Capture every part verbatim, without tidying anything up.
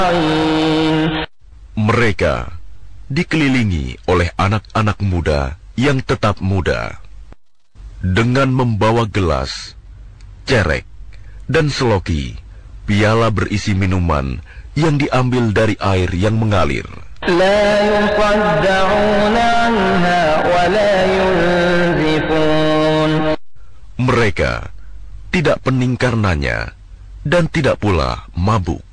Mereka dikelilingi oleh anak-anak muda yang tetap muda, dengan membawa gelas, cerek, dan seloki, piala berisi minuman yang diambil dari air yang mengalir. Mereka tidak pening karenanya dan tidak pula mabuk.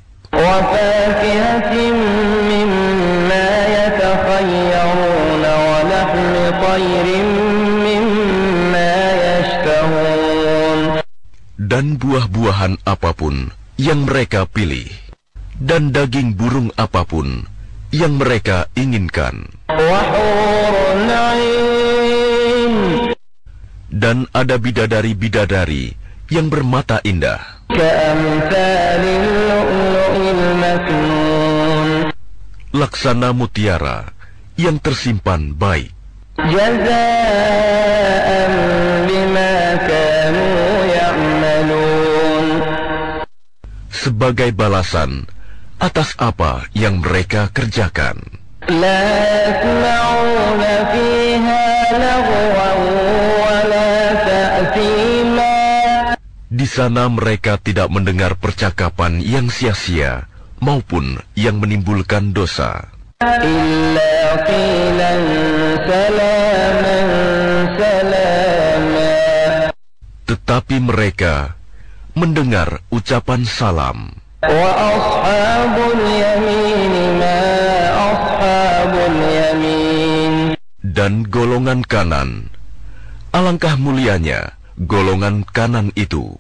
Dan buah-buahan apapun yang mereka pilih, dan daging burung apapun yang mereka inginkan. Dan ada bidadari-bidadari yang bermata indah, laksana mutiara yang tersimpan baik. Sebagai balasan atas apa yang mereka kerjakan. Di sana mereka tidak mendengar percakapan yang sia-sia maupun yang menimbulkan dosa. Tetapi mereka mendengar ucapan salam. Dan golongan kanan, alangkah mulianya golongan kanan itu.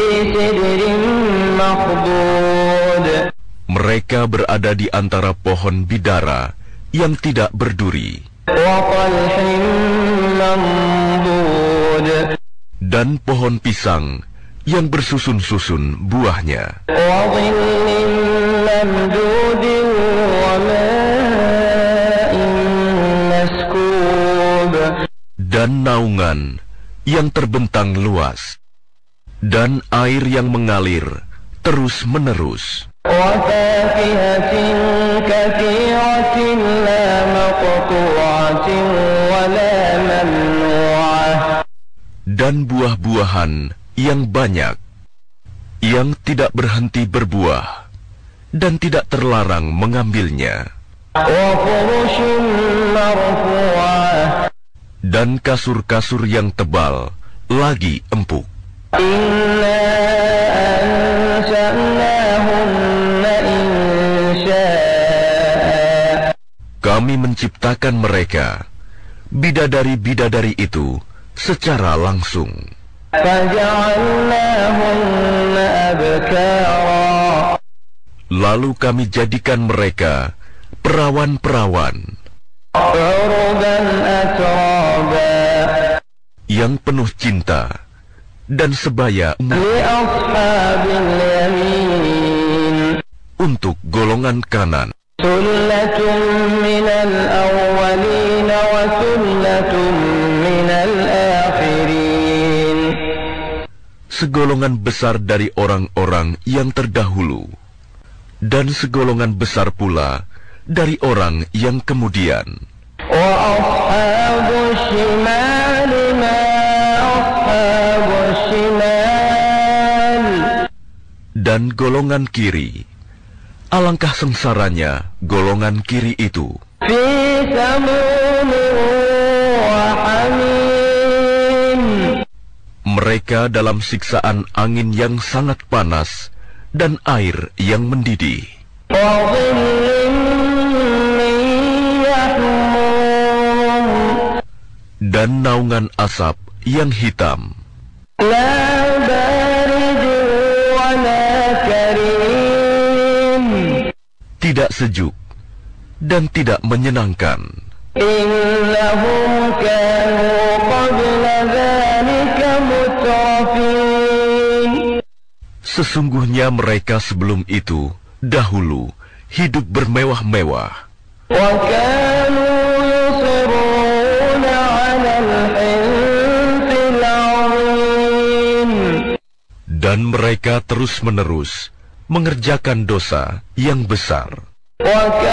Mereka berada di antara pohon bidara yang tidak berduri, dan pohon pisang yang bersusun-susun buahnya, dan naungan yang terbentang luas, dan air yang mengalir terus-menerus. Dan buah-buahan yang banyak, yang tidak berhenti berbuah, dan tidak terlarang mengambilnya. Dan kasur-kasur yang tebal, lagi empuk. Kami menciptakan mereka, bidadari-bidadari itu, secara langsung. Lalu kami jadikan mereka perawan-perawan yang penuh cinta dan sebaya untuk golongan kanan. Segolongan besar dari orang-orang yang terdahulu, dan segolongan besar pula dari orang yang kemudian. Dan golongan kiri, alangkah sengsaranya golongan kiri itu. Mereka dalam siksaan angin yang sangat panas dan air yang mendidih. Dan naungan asap yang hitam. Tidak sejuk dan tidak menyenangkan. Sesungguhnya mereka sebelum itu dahulu hidup bermewah-mewah, dan mereka terus-menerus mengerjakan dosa yang besar. وكان